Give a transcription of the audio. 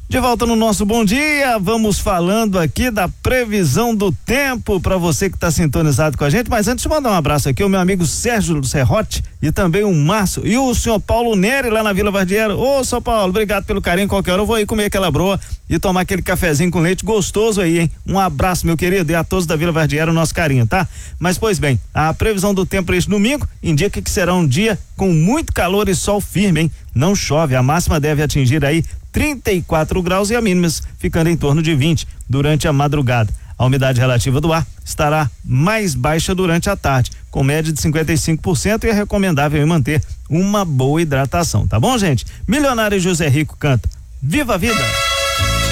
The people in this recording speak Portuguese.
De volta no nosso Bom Dia, vamos falando aqui da previsão do tempo para você que está sintonizado com a gente, mas antes de mandar um abraço aqui, o meu amigo Sérgio Serrote e também o Márcio e o senhor Paulo Neri lá na Vila Vardiero. Ô, São Paulo, obrigado pelo carinho, qualquer hora eu vou aí comer aquela broa e tomar aquele cafezinho com leite gostoso aí, hein? Um abraço, meu querido, e a todos da Vila Vardiero, o nosso carinho, tá? Mas, pois bem, a previsão do tempo para este domingo indica que será um dia com muito calor e sol firme, hein? Não chove, a máxima deve atingir aí 34 graus e a mínima ficando em torno de 20 durante a madrugada. A umidade relativa do ar estará mais baixa durante a tarde, com média de 55%, e é recomendável manter uma boa hidratação, tá bom, gente? Milionário José Rico canta Viva a Vida!